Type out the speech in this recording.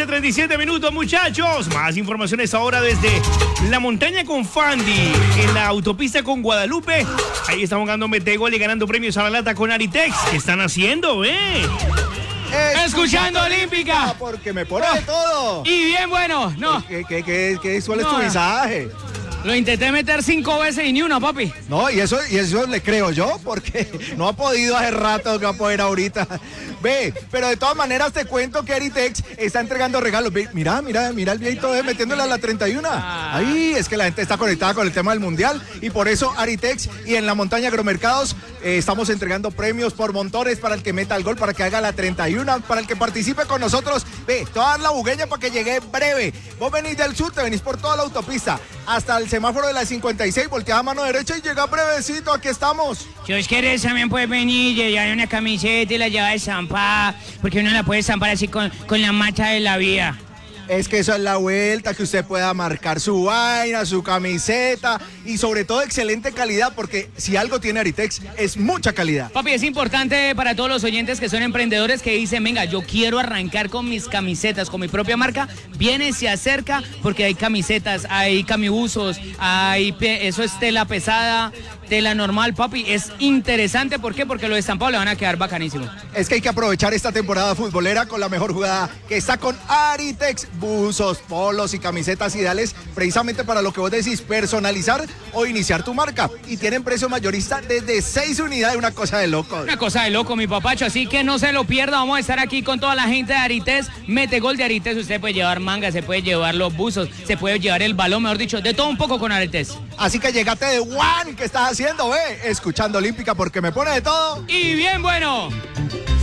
37 minutos, muchachos. Más informaciones ahora desde la montaña con Fandi, en la autopista con Guadalupe. Ahí están jugando Metegol y ganando premios a la lata con Aritex. ¿Qué están haciendo, Escuchando Olímpica. Porque me pone de todo. Y bien bueno, no. ¿Cuál es tu mensaje? Lo intenté meter 5 veces y ni una, papi. No, y eso le creo yo, porque no ha podido hace rato que va a poder ahorita. Ve, pero de todas maneras te cuento que Aritex está entregando regalos. Ve, mira el viejito metiéndole a la 31. Ahí es que la gente está conectada con el tema del mundial y por eso Aritex y en la montaña Agromercados estamos entregando premios por montones para el que meta el gol, para que haga la 31, para el que participe con nosotros. Ve, te voy a dar la bugueña para que llegue breve. Vos venís del sur, te venís por toda la autopista hasta el semáforo de la 56, volteada a mano derecha y llega brevecito, aquí estamos. Si os querés también puedes venir y llevar una camiseta y la lleva de estampar, porque uno la puede estampar así con la marcha de la vía. Es que eso es la vuelta, que usted pueda marcar su vaina, su camiseta y sobre todo excelente calidad, porque si algo tiene Aritex es mucha calidad. Papi, es importante para todos los oyentes que son emprendedores que dicen, venga, yo quiero arrancar con mis camisetas, con mi propia marca, viene, se acerca, porque hay camisetas, hay camibuzos, eso es tela pesada, tela normal, papi, es interesante, ¿por qué? Porque los estampados le van a quedar bacanísimos. Es que hay que aprovechar esta temporada futbolera con la mejor jugada que está con Aritex. Buzos, polos y camisetas ideales precisamente para lo que vos decís, personalizar o iniciar tu marca. Y tienen precio mayorista desde 6 unidades, una cosa de loco. Una cosa de loco, mi papacho, así que no se lo pierda. Vamos a estar aquí con toda la gente de Aritex. Metegol de Aritex, usted puede llevar manga, se puede llevar los buzos, se puede llevar el balón, mejor dicho, de todo un poco con Aritex. Así que llegate de One, ¿qué estás haciendo, Escuchando Olímpica porque me pone de todo. Y bien bueno.